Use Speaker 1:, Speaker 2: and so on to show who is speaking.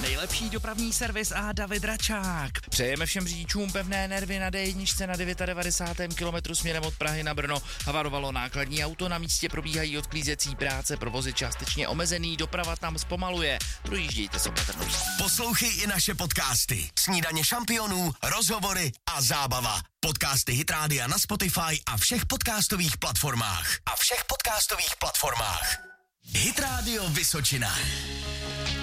Speaker 1: Nejlepší dopravní servis a David Račák. Přejeme všem řidičům pevné nervy na D1 na 99. kilometru směrem od Prahy na Brno. Havarovalo nákladní auto, na místě probíhají odklízecí práce, provoz je částečně omezený, doprava tam zpomaluje. Projíždějte s opatrností.
Speaker 2: Poslouchej i naše podcasty. Snídaně šampionů, rozhovory a zábava. Podcasty Hit Rádia na Spotify a všech podcastových platformách. Hit Radio Vysočina.